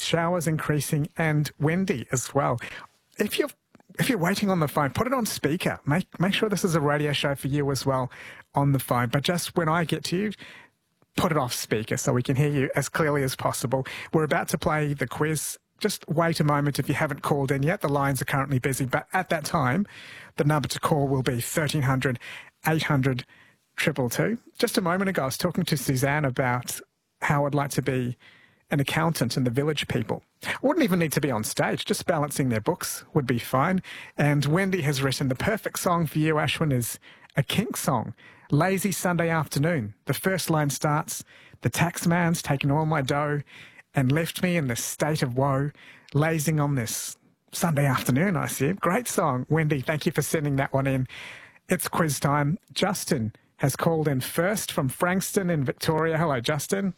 showers increasing and windy as well. If you're waiting on the phone, put it on speaker. Make sure this is a radio show for you as well on the phone. But just when I get to you, put it off speaker so we can hear you as clearly as possible. We're about to play the quiz. Just wait a moment if you haven't called in yet. The lines are currently busy. But at that time, the number to call will be 1300 800 222. Just a moment ago, I was talking to Suzanne about how I'd like to be an accountant in the Village People. I wouldn't even need to be on stage, just balancing their books would be fine. And Wendy has written, the perfect song for you, Ashwin, is a Kinks song, Lazy Sunday Afternoon. The first line starts, the tax man's taken all my dough and left me in this state of woe, lazing on this Sunday afternoon, I see. Great song. Wendy, thank you for sending that one in. It's quiz time. Justin has called in first from Frankston in Victoria. Hello, Justin.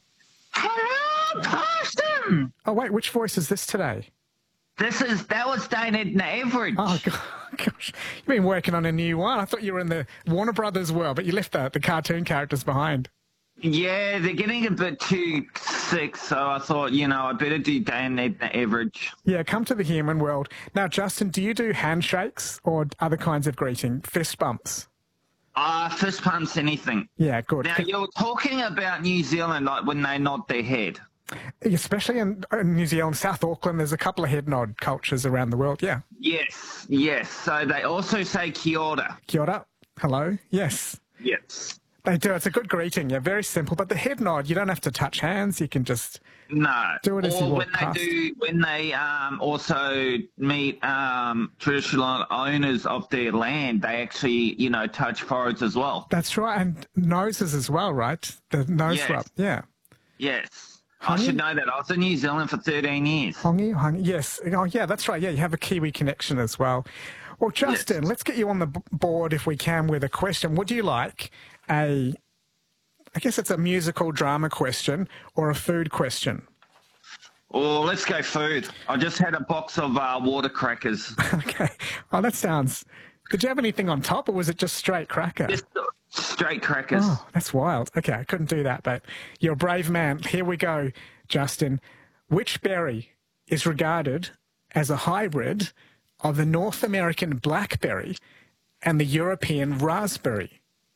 Hello, Preston. Oh, wait, which voice is this today? That was Dated Average. Oh, gosh. You've been working on a new one. I thought you were in the Warner Brothers world, but you left the cartoon characters behind. Yeah, they're getting a bit too sick, so I thought, I better do Dated Average. Yeah, come to the human world. Now, Justin, do you do handshakes or other kinds of greeting? Fist bumps? Fist bumps, anything. Yeah, good. Now, you're talking about New Zealand, like when they nod their head. Especially in New Zealand, South Auckland, there's a couple of head nod cultures around the world, yeah. Yes. So they also say kia ora. Kia ora. Hello. Yes. Yes. They do. It's a good greeting. Yeah, very simple. But the head nod, you don't have to touch hands. You can just do it as you walk past. When they also meet traditional owners of their land, they actually, touch foreheads as well. That's right. And noses as well, right? The nose rub. Yeah. Yes. Hongi? I should know that. I was in New Zealand for 13 years. Hongi. Yes. Oh, yeah, that's right. Yeah, you have a Kiwi connection as well. Well, Justin, let's get you on the board if we can with a question. Would you like I guess it's a musical drama question or a food question? Oh, let's go food. I just had a box of water crackers. Okay. Oh, that sounds... Did you have anything on top or was it just straight cracker? Just straight crackers. Oh, that's wild. Okay, I couldn't do that, but you're a brave man. Here we go, Justin. Which berry is regarded as a hybrid of the North American blackberry and the European raspberry?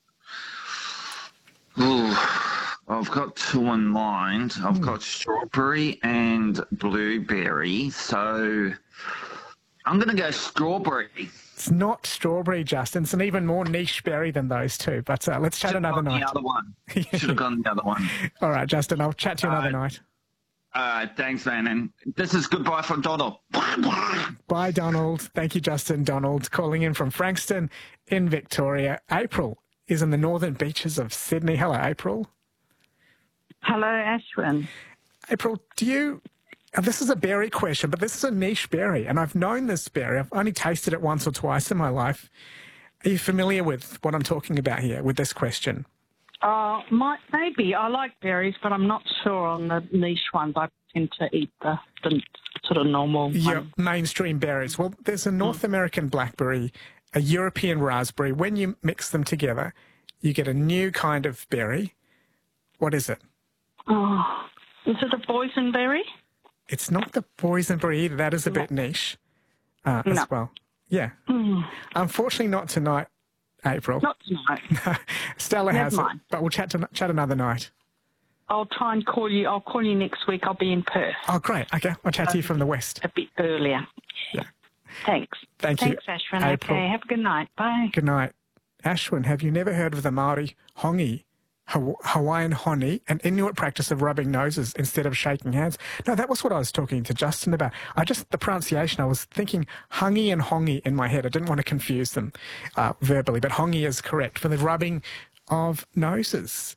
Ooh, I've got two in mind. I've got strawberry and blueberry, so I'm going to go strawberry. It's not strawberry, Justin. It's an even more niche berry than those two, but let's chat another night. Should have gone the other one. All right, Justin, I'll chat to you another night. Thanks, man. And this is goodbye from Donald. Bye, Donald. Thank you, Justin. Donald calling in from Frankston in Victoria. April is in the northern beaches of Sydney. Hello, April. Hello, Ashwin. April, this is a berry question, but this is a niche berry, and I've known this berry. I've only tasted it once or twice in my life. Are you familiar with what I'm talking about here with this question? Maybe. I like berries, but I'm not sure on the niche ones. I tend to eat the sort of normal ones. Mainstream berries. Well, there's a North American blackberry, a European raspberry. When you mix them together, you get a new kind of berry. What is it? Oh, is it a boysenberry? It's not the boysenberry either. That is a bit niche as well. Yeah. Unfortunately, not tonight, April. Not tonight. Stella has it, but we'll chat another night. I'll try and call you. I'll call you next week. I'll be in Perth. Oh, great. Okay. I'll chat to you from the west. A bit earlier. Yeah. Thanks. Thank you. Thanks, Ashwin. April. Okay, have a good night. Bye. Good night. Ashwin, have you never heard of the Māori hongi, Hawaiian honi, an Inuit practice of rubbing noses instead of shaking hands? No, that was what I was talking to Justin about. The pronunciation, I was thinking hungi and hongi in my head. I didn't want to confuse them verbally, but hongi is correct for the rubbing of noses.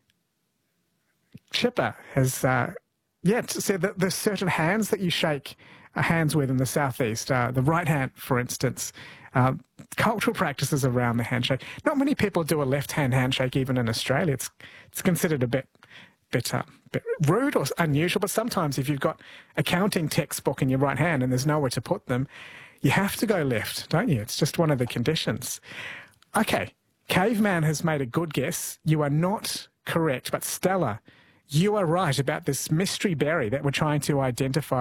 Chipper has said that there's certain hands that you shake hands with in the southeast. The right hand, for instance. Cultural practices around the handshake. Not many people do a left-hand handshake even in Australia. It's considered a bit rude or unusual, but sometimes if you've got a counting textbook in your right hand and there's nowhere to put them, you have to go left, don't you? It's just one of the conditions. Okay, Caveman has made a good guess. You are not correct, but Stella, you are right about this mystery berry that we're trying to identify.